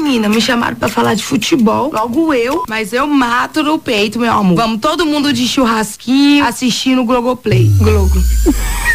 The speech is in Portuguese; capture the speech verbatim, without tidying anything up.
menina, me chamaram pra falar de futebol, logo eu, mas eu mato no peito, meu amor. Vamos todo mundo de churrasquinho, assistindo o Globoplay. Globo.